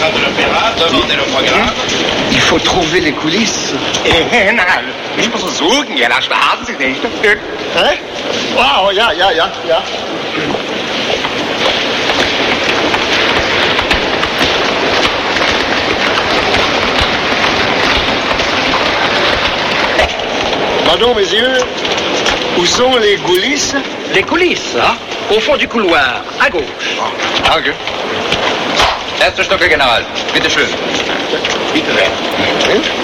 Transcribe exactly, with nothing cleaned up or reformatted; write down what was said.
salle de l'opéra, demandez le programme. Il faut trouver les coulisses. Eh, nein, ich muss es suchen, ja, das warten Sie nicht. Hein? Wow, ja, ja, ja, ja. Pardon, messieurs, où sont les coulisses? Les coulisses, hein? Au fond du couloir, à gauche. Danke. Erste Stocke, General. Bitte schön. Bitte.